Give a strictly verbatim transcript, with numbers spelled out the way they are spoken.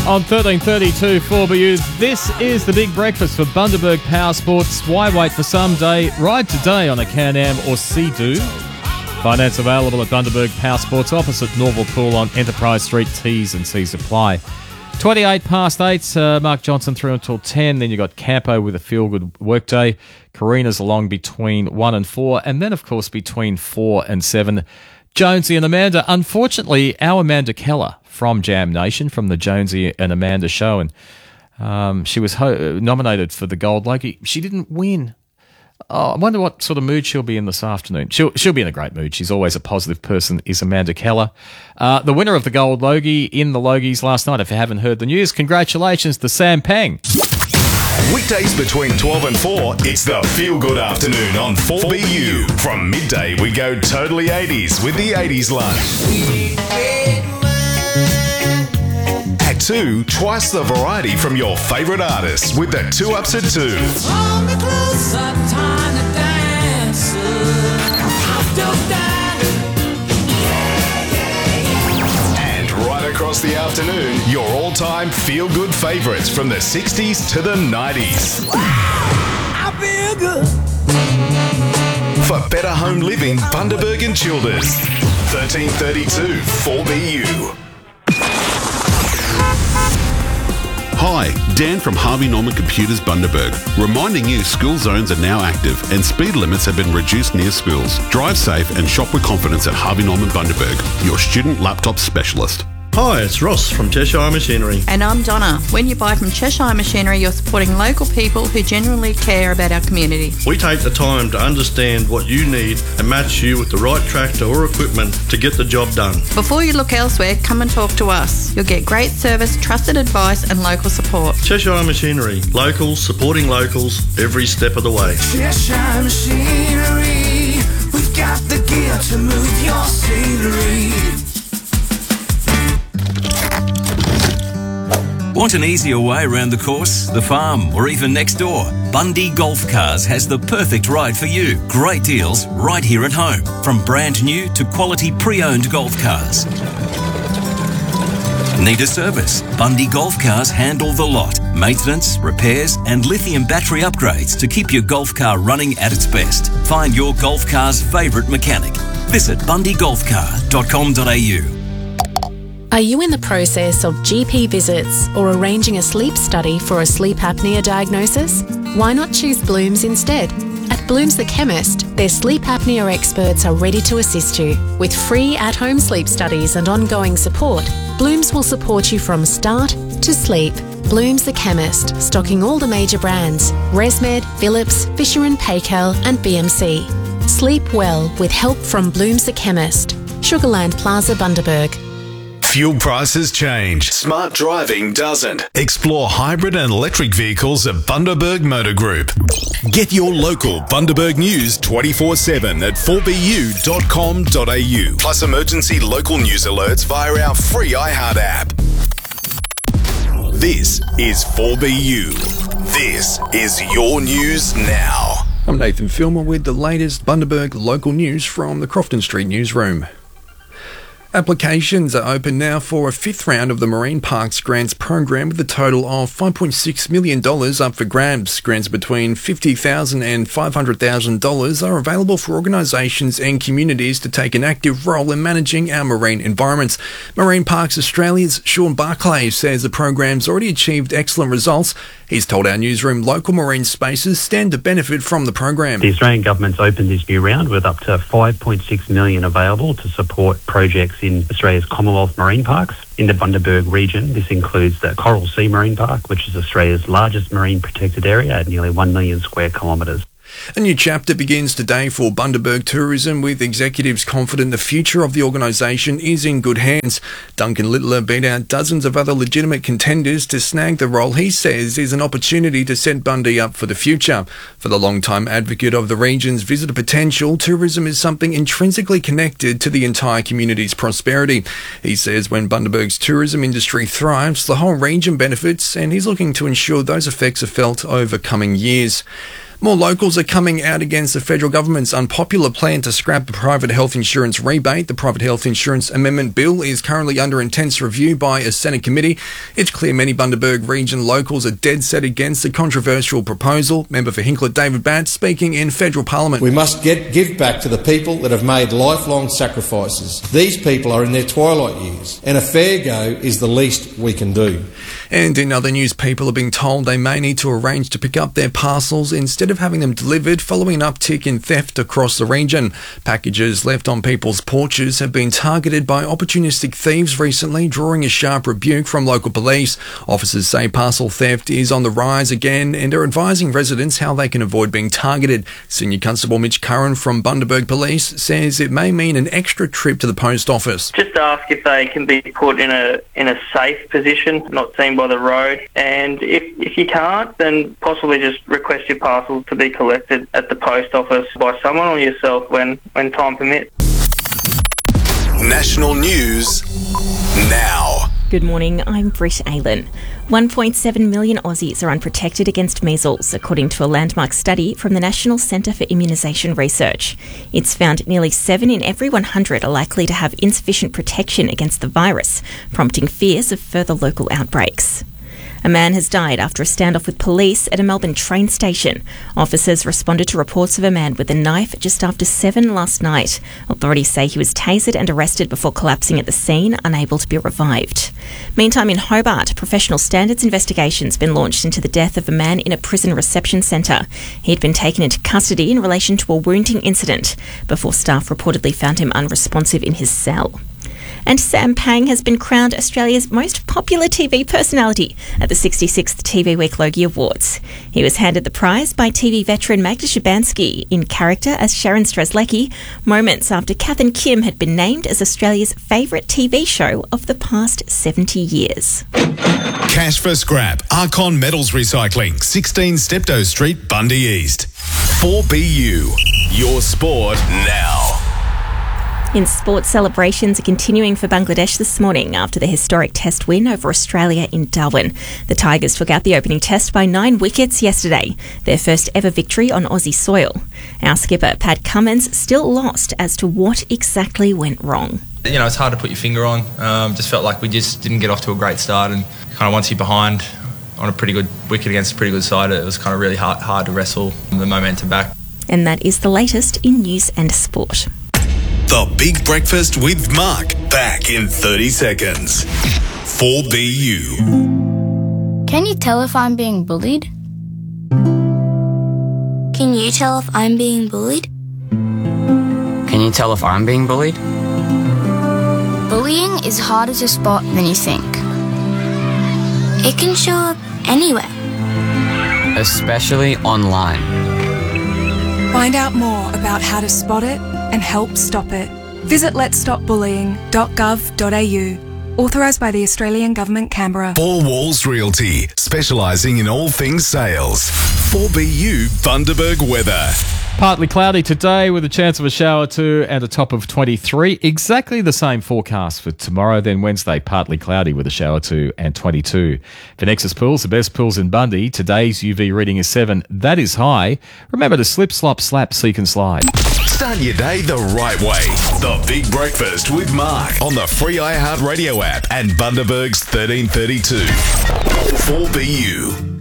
On thirteen thirty-two four B U, this is the big breakfast for Bundaberg Power Sports. Why wait for some day? Ride today on a Can-Am or Sea-Doo. Finance available at Bundaberg Power Sports opposite Norval Pool on Enterprise Street. T's and C's apply. twenty-eight past eight, uh, Mark Johnson through until ten. Then you got Campo with a feel-good workday. Karina's along between one and four. And then, of course, between four and seven, Jonesy and Amanda. Unfortunately, our Amanda Keller from Jam Nation, from the Jonesy and Amanda show, and um, she was ho- nominated for the Gold Logie. She didn't win. Oh, I wonder what sort of mood she'll be in this afternoon. She'll she'll be in a great mood. She's always a positive person, is Amanda Keller. Uh, the winner of the Gold Logie in the Logies last night, if you haven't heard the news, congratulations to Sam Pang. Weekdays between twelve and four, it's the Feel Good Afternoon on four B U. From midday, we go totally eighties with the eighties lunch. At two, twice the variety from your favourite artists with the two ups at two. And right across the afternoon, your all-time feel-good favourites from the sixties to the nineties. I feel good. For better home living, Bundaberg and Childers. thirteen thirty-two four B U. Hi, Dan from Harvey Norman Computers Bundaberg, reminding you school zones are now active and speed limits have been reduced near schools. Drive safe and shop with confidence at Harvey Norman Bundaberg, your student laptop specialist. Hi, it's Ross from Cheshire Machinery. And I'm Donna. When you buy from Cheshire Machinery, you're supporting local people who genuinely care about our community. We take the time to understand what you need and match you with the right tractor or equipment to get the job done. Before you look elsewhere, come and talk to us. You'll get great service, trusted advice and local support. Cheshire Machinery. Locals supporting locals every step of the way. Cheshire Machinery. We've got the gear to move your scenery. Want an easier way around the course, the farm, or even next door? Bundy Golf Cars has the perfect ride for you. Great deals right here at home. From brand new to quality pre-owned golf cars. Need a service? Bundy Golf Cars handle the lot. Maintenance, repairs, and lithium battery upgrades to keep your golf car running at its best. Find your golf car's favourite mechanic. Visit bundy golf car dot com dot a u. Are you in the process of G P visits or arranging a sleep study for a sleep apnea diagnosis? Why not choose Blooms instead? At Blooms the Chemist, their sleep apnea experts are ready to assist you. With free at-home sleep studies and ongoing support, Blooms will support you from start to sleep. Blooms the Chemist, stocking all the major brands: ResMed, Philips, Fisher and Paykel and B M C. Sleep well with help from Blooms the Chemist. Sugarland Plaza, Bundaberg. Fuel prices change. Smart driving doesn't. Explore hybrid and electric vehicles at Bundaberg Motor Group. Get your local Bundaberg news twenty-four seven at four b u dot com dot a u. Plus emergency local news alerts via our free iHeart app. This is four B U. This is your news now. I'm Nathan Filmer with the latest Bundaberg local news from the Crofton Street newsroom. Applications are open now for a fifth round of the Marine Parks Grants program with a total of five point six million dollars up for grabs. Grants between fifty thousand dollars and five hundred thousand dollars are available for organisations and communities to take an active role in managing our marine environments. Marine Parks Australia's Sean Barclay says the program's already achieved excellent results. He's told our newsroom local marine spaces stand to benefit from the program. The Australian government's opened this new round with up to five point six million dollars available to support projects in Australia's Commonwealth Marine Parks. In the Bundaberg region, this includes the Coral Sea Marine Park, which is Australia's largest marine protected area at nearly one million square kilometres. A new chapter begins today for Bundaberg Tourism, with executives confident the future of the organisation is in good hands. Duncan Littler beat out dozens of other legitimate contenders to snag the role he says is an opportunity to set Bundy up for the future. For the long-time advocate of the region's visitor potential, tourism is something intrinsically connected to the entire community's prosperity. He says when Bundaberg's tourism industry thrives, the whole region benefits, and he's looking to ensure those effects are felt over coming years. More locals are coming out against the federal government's unpopular plan to scrap the private health insurance rebate. The Private Health Insurance Amendment Bill is currently under intense review by a Senate committee. It's clear many Bundaberg region locals are dead set against the controversial proposal. Member for Hinkler David Batt speaking in federal parliament. We must get, give back to the people that have made lifelong sacrifices. These people are in their twilight years, and a fair go is the least we can do. And in other news, people are being told they may need to arrange to pick up their parcels instead of having them delivered following an uptick in theft across the region. Packages left on people's porches have been targeted by opportunistic thieves recently, drawing a sharp rebuke from local police. Officers say parcel theft is on the rise again and are advising residents how they can avoid being targeted. Senior Constable Mitch Curran from Bundaberg Police says it may mean an extra trip to the post office. Just ask if they can be put in a in a safe position, not seen by the road, and if, if you can't, then possibly just request your parcel to be collected at the post office by someone or yourself when, when time permits. National news now. Good morning, I'm Britt Aylen. one point seven million Aussies are unprotected against measles, according to a landmark study from the National Centre for Immunisation Research. It's found nearly seven in every one hundred are likely to have insufficient protection against the virus, prompting fears of further local outbreaks. A man has died after a standoff with police at a Melbourne train station. Officers responded to reports of a man with a knife just after seven last night. Authorities say he was tasered and arrested before collapsing at the scene, unable to be revived. Meantime, in Hobart, professional standards investigations have been launched into the death of a man in a prison reception centre. He had been taken into custody in relation to a wounding incident before staff reportedly found him unresponsive in his cell. And Sam Pang has been crowned Australia's most popular T V personality at the sixty-sixth T V Week Logie Awards. He was handed the prize by T V veteran Magda Szubanski in character as Sharon Strzelecki, moments after Kath and Kim had been named as Australia's favourite T V show of the past seventy years. Cash for scrap. Archon Metals Recycling, sixteen Steptoe Street, Bundy East. four B U. Your sport now. In sports, celebrations are continuing for Bangladesh this morning after the historic test win over Australia in Darwin. The Tigers took out the opening test by nine wickets yesterday, their first ever victory on Aussie soil. Our skipper, Pat Cummins, still lost as to what exactly went wrong. You know, it's hard to put your finger on. Um, just felt like we just didn't get off to a great start, and kind of once you're behind on a pretty good wicket against a pretty good side, it was kind of really hard, hard to wrestle the momentum back. And that is the latest in news and sport. The Big Breakfast with Mark, back in thirty seconds. four B U. Can you tell if I'm being bullied? Can you tell if I'm being bullied? Can you tell if I'm being bullied? Bullying is harder to spot than you think. It can show up anywhere. Especially online. Find out more about how to spot it and help stop it. Visit lets stop bullying dot gov dot a u. Authorised by the Australian Government, Canberra. Four Walls Realty, specialising in all things sales. four B U Bundaberg weather. Partly cloudy today with a chance of a shower or two and a top of twenty-three. Exactly the same forecast for tomorrow. Then Wednesday, partly cloudy with a shower or two and twenty-two. For Nexus Pools, the best pools in Bundy, today's U V reading is seven. That is high. Remember to slip, slop, slap, seek and slide. Start your day the right way. The Big Breakfast with Mark on the free iHeartRadio app and Bundaberg's thirteen thirty-two. four B U.